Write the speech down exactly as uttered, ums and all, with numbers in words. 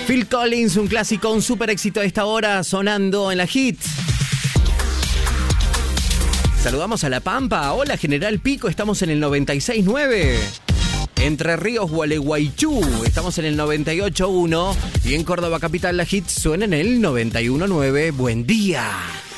Phil Collins, un clásico, un super éxito a esta hora, sonando en la hit. Saludamos a La Pampa. Hola, General Pico, estamos en el noventa y seis nueve. Entre Ríos, Gualeguaychú, estamos en el noventa y ocho uno. Y en Córdoba Capital, la hit suena en el noventa y uno nueve. Buen día.